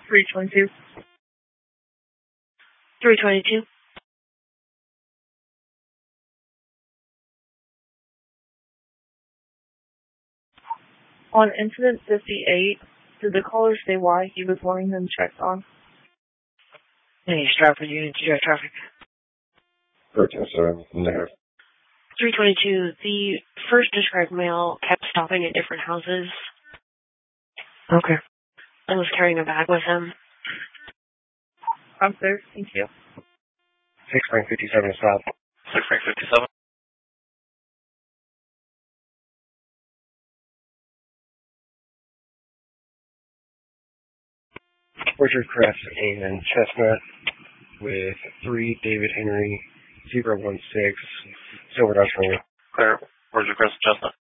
322. 322. On incident 58, did the caller say why he was wanting them checked on? Hey, Stratford Unit 2 traffic. 1307, negative. 322, the first described male kept stopping at different houses. Okay. And was carrying a bag with him. I'm there, thank you. 6 Frank 57 south. 6 Frank 57. Richard Crest and Chestnut with 3 David Henry 016 Silver Dodge Ram. Clear. Where's your Chris Chestnut?